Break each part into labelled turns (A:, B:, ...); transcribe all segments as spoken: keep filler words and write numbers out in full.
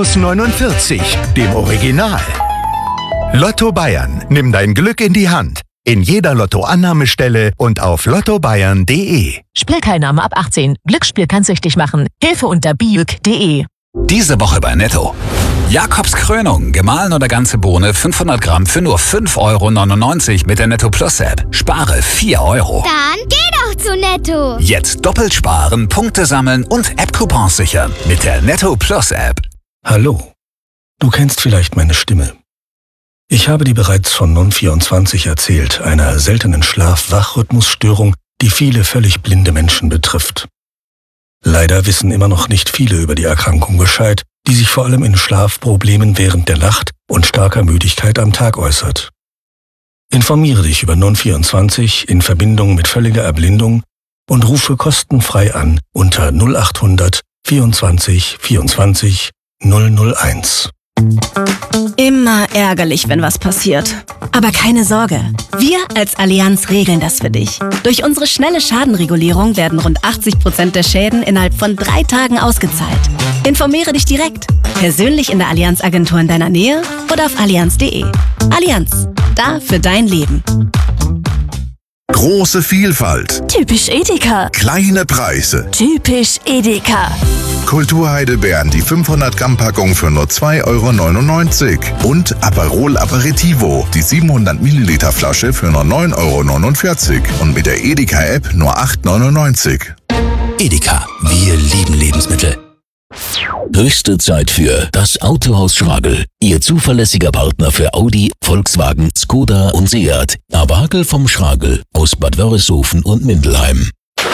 A: aus neunundvierzig, dem Original. Lotto Bayern, nimm dein Glück in die Hand. In jeder Lottoannahmestelle und auf lotto bayern punkt de.
B: Spielteilnahme ab achtzehn. Glücksspiel kann süchtig machen. Hilfe unter biuk punkt de.
C: Diese Woche bei Netto. Jakobs Krönung, gemahlen oder ganze Bohne, fünfhundert Gramm für nur fünf Euro neunundneunzig mit der Netto Plus App. Spare vier Euro.
D: Dann geh doch zu Netto.
C: Jetzt doppelt sparen, Punkte sammeln und App-Coupons sichern mit der Netto Plus App.
E: Hallo, du kennst vielleicht meine Stimme. Ich habe dir bereits von Non vierundzwanzig erzählt, einer seltenen Schlaf-Wach-Rhythmusstörung, die viele völlig blinde Menschen betrifft. Leider wissen immer noch nicht viele über die Erkrankung Bescheid, die sich vor allem in Schlafproblemen während der Nacht und starker Müdigkeit am Tag äußert. Informiere dich über Non vierundzwanzig in Verbindung mit völliger Erblindung und rufe kostenfrei an unter null achthundert vierundzwanzig vierundzwanzig null null eins.
F: Immer ärgerlich, wenn was passiert. Aber keine Sorge, wir als Allianz regeln das für dich. Durch unsere schnelle Schadenregulierung werden rund achtzig Prozent der Schäden innerhalb von drei Tagen ausgezahlt. Informiere dich direkt, persönlich in der Allianz-Agentur in deiner Nähe oder auf allianz punkt de. Allianz, da für dein Leben.
G: Große Vielfalt.
B: Typisch Edeka.
G: Kleine Preise.
B: Typisch Edeka.
G: Kulturheidelbeeren, die fünfhundert Gramm Packung für nur zwei Euro neunundneunzig. Und Aperol Aperitivo, die siebenhundert Milliliter Flasche für nur neun Euro neunundvierzig. Und mit der Edeka-App nur acht Euro neunundneunzig.
H: Edeka, wir lieben Lebensmittel. Höchste Zeit für das Autohaus Schragel. Ihr zuverlässiger Partner für Audi, Volkswagen, Skoda und Seat. Aber Hackel vom Schragel aus Bad Wörishofen und Mindelheim.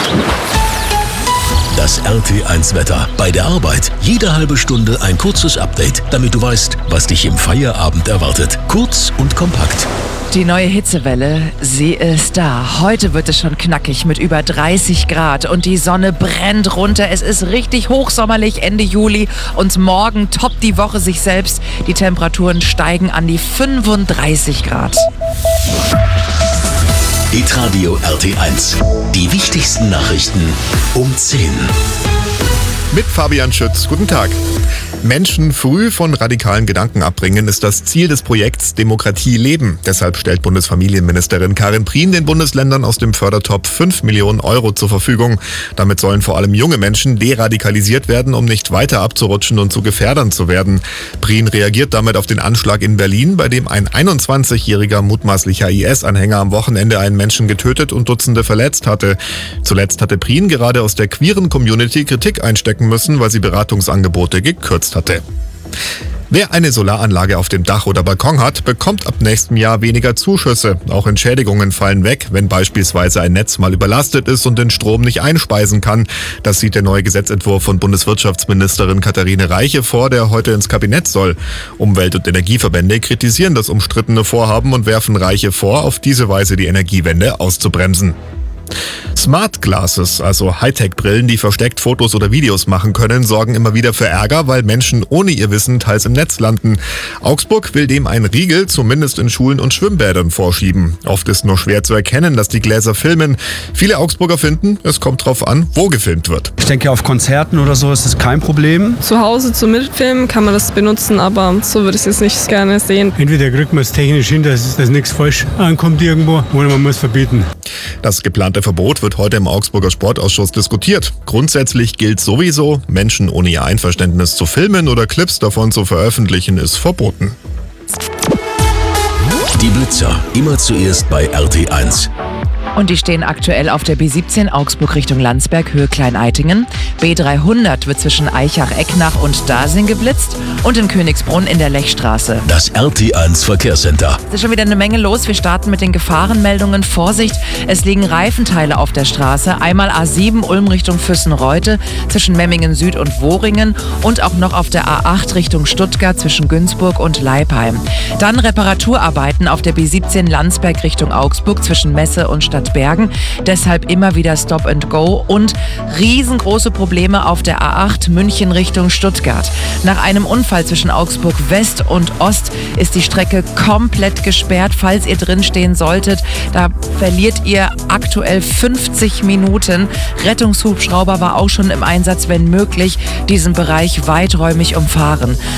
H: Das R T eins Wetter. Bei der Arbeit jede halbe Stunde ein kurzes Update, damit du weißt, was dich im Feierabend erwartet. Kurz und kompakt.
I: Die neue Hitzewelle, sie ist da. Heute wird es schon knackig mit über dreißig Grad und die Sonne brennt runter. Es ist richtig hochsommerlich Ende Juli und morgen toppt die Woche sich selbst. Die Temperaturen steigen an die fünfunddreißig Grad.
H: Hitradio R T eins. Die wichtigsten Nachrichten um zehn.
J: Mit Fabian Schütz. Guten Tag. Menschen früh von radikalen Gedanken abbringen, ist das Ziel des Projekts Demokratie leben. Deshalb stellt Bundesfamilienministerin Karin Prien den Bundesländern aus dem Fördertopf fünf Millionen Euro zur Verfügung. Damit sollen vor allem junge Menschen deradikalisiert werden, um nicht weiter abzurutschen und zu Gefährdern zu werden. Prien reagiert damit auf den Anschlag in Berlin, bei dem ein einundzwanzigjähriger mutmaßlicher I S-Anhänger am Wochenende einen Menschen getötet und Dutzende verletzt hatte. Zuletzt hatte Prien gerade aus der queeren Community Kritik einstecken müssen, weil sie Beratungsangebote gekürzt hatte. Wer eine Solaranlage auf dem Dach oder Balkon hat, bekommt ab nächstem Jahr weniger Zuschüsse. Auch Entschädigungen fallen weg, wenn beispielsweise ein Netz mal überlastet ist und den Strom nicht einspeisen kann. Das sieht der neue Gesetzentwurf von Bundeswirtschaftsministerin Katharine Reiche vor, der heute ins Kabinett soll. Umwelt- und Energieverbände kritisieren das umstrittene Vorhaben und werfen Reiche vor, auf diese Weise die Energiewende auszubremsen. Smart Glasses, also Hightech-Brillen, die versteckt Fotos oder Videos machen können, sorgen immer wieder für Ärger, weil Menschen ohne ihr Wissen teils im Netz landen. Augsburg will dem einen Riegel, zumindest in Schulen und Schwimmbädern, vorschieben. Oft ist nur schwer zu erkennen, dass die Gläser filmen. Viele Augsburger finden, es kommt drauf an, wo gefilmt wird.
K: Ich denke, auf Konzerten oder so ist das kein Problem.
L: Zu Hause zum Mitfilmen kann man das benutzen, aber so würde ich es jetzt nicht gerne sehen.
M: Entweder kriegt man es technisch hin, dass, dass nichts falsch ankommt irgendwo, oder man muss verbieten.
J: Das geplante Verbot wird heute im Augsburger Sportausschuss diskutiert. Grundsätzlich gilt sowieso, Menschen ohne ihr Einverständnis zu filmen oder Clips davon zu veröffentlichen, ist verboten.
H: Die Blitzer, immer zuerst bei R T eins.
I: Und die stehen aktuell auf der B siebzehn Augsburg Richtung Landsberg, Höhe Klein-Eitingen. B dreihundert wird zwischen Eichach-Ecknach und Dasing geblitzt und in Königsbrunn in der Lechstraße.
H: Das R T eins Verkehrscenter.
I: Es ist schon wieder eine Menge los. Wir starten mit den Gefahrenmeldungen. Vorsicht, es liegen Reifenteile auf der Straße. Einmal A sieben Ulm Richtung Füssen-Reute zwischen Memmingen Süd und Wohringen und auch noch auf der A acht Richtung Stuttgart zwischen Günzburg und Leipheim. Dann Reparaturarbeiten auf der B siebzehn Landsberg Richtung Augsburg zwischen Messe und Stadtbergen. Deshalb immer wieder Stop and Go und riesengroße Probleme auf der A acht München Richtung Stuttgart. Nach einem Unfall zwischen Augsburg West und Ost ist die Strecke komplett gesperrt. Falls ihr drinstehen solltet, da verliert ihr aktuell fünfzig Minuten. Rettungshubschrauber war auch schon im Einsatz, wenn möglich, diesen Bereich weiträumig umfahren.